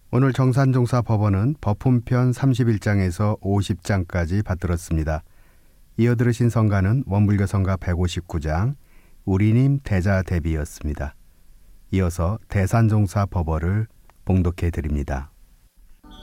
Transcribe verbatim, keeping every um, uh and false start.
오늘 정산종사 법원은 법훈편 삼십일 장에서 오십 장까지 받들었습니다. 이어 들으신 성가는 원불교 성가 백오십구 장 우리님 대자대비였습니다. 이어서 대산종사 법어를 봉독해 드립니다.